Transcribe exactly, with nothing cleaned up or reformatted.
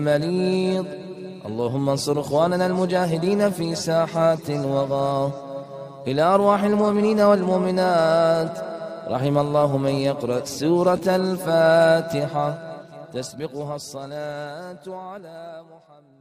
مريض. اللهم انصر إخواننا المجاهدين في ساحات الوغى. إلى أرواح المؤمنين والمؤمنات. رحم الله من يقرأ سورة الفاتحة تسبقها الصلاة على محمد.